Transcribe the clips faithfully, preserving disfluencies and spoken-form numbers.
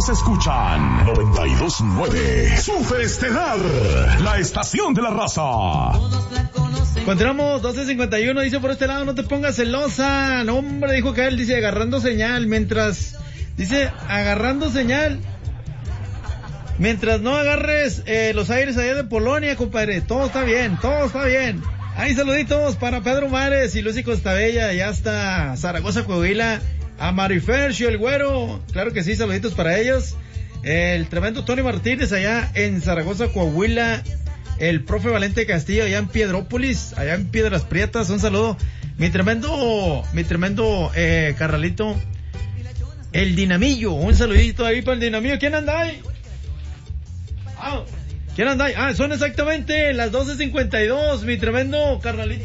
todos escuchan noventa y dos punto nueve Super Estelar, la estación de la raza. Continuamos, doce cincuenta y uno, dice por este lado, no te pongas celosa. No, hombre, dijo que él, dice, agarrando señal, mientras, dice, agarrando señal. Mientras no agarres eh, los aires allá de Polonia, compadre, todo está bien, todo está bien. Ahí saluditos para Pedro Mares y Lucy Costabella, ya está Zaragoza, Coahuila, a Marifercio, el güero, claro que sí, saluditos para ellos. El tremendo Tony Martínez allá en Zaragoza, Coahuila, el profe Valente Castillo allá en Piedrópolis, allá en Piedras Prietas, un saludo. Mi tremendo, mi tremendo eh, carnalito, el Dinamillo, un saludito ahí para el Dinamillo. ¿Quién anda ahí? Ah, ¿quién anda ahí? Ah, son exactamente las doce cincuenta y dos, mi tremendo carnalito.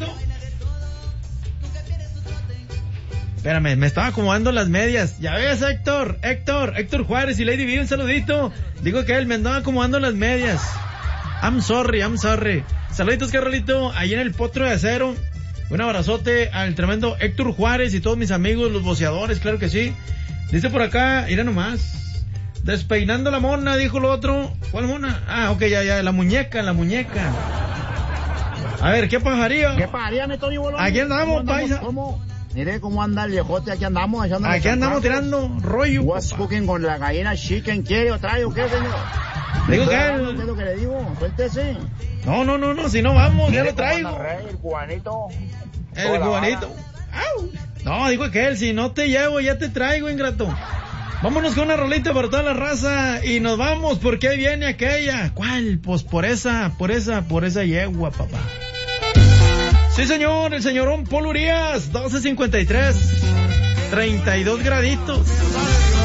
Espérame, me estaba acomodando las medias. Ya ves, Héctor, Héctor, Héctor Juárez y Lady B, un saludito. Digo que él me andaba acomodando las medias. I'm sorry, I'm sorry. Saluditos, carnalito, ahí en el Potro de Acero. Un abrazote al tremendo Héctor Juárez y todos mis amigos, los boceadores, claro que sí. Dice por acá, mira nomás. Despeinando la mona, dijo lo otro. ¿Cuál mona? Ah, ok, ya, ya, la muñeca, la muñeca. A ver, ¿qué pajaría? ¿Qué pajaría, mi Tony Bolón? Aquí andamos, paisa. ¿Cómo? Mire cómo anda el viejote, aquí andamos. Aquí andamos tirando rollo. What's cooking con la gallina chicken? ¿Quiere o trae o qué, señor? Digo que... ¿Qué es lo que le digo? Suéltese. No, no, no, no, si no vamos, ya lo traigo. El cubanito. El cubanito. ¡Au! No, digo que él, si no te llevo, ya te traigo, ingrato. Vámonos con una rolita para toda la raza y nos vamos, porque ahí viene aquella. ¿Cuál? Pues por esa, por esa, por esa yegua, papá. Sí, señor, el señorón Paul Urias, doce cincuenta y tres, treinta y dos graditos.